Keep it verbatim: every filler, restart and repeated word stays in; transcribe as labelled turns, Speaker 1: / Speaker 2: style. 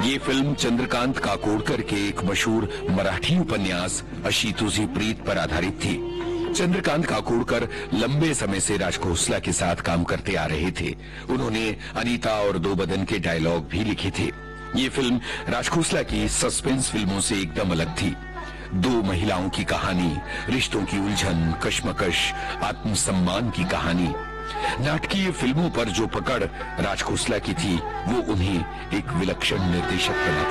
Speaker 1: ये फिल्म चंद्रकांत काकोडकर के एक मशहूर मराठी उपन्यास अशी तुझी प्रीत पर आधारित थी। चंद्रकांत काकोडकर लंबे समय से राज खोसला के साथ काम करते आ रहे थे। उन्होंने अनीता और दो बदन के डायलॉग भी लिखे थे। ये फिल्म राज खोसला की सस्पेंस फिल्मों से एकदम अलग थी। दो महिलाओं की कहानी, रिश्तों की उलझन, कश्मकश, आत्मसम्मान की कहानी। नाटकीय फिल्मों पर जो पकड़ राज खोसला की थी, वो उन्हें एक विलक्षण निर्देशक बनाती।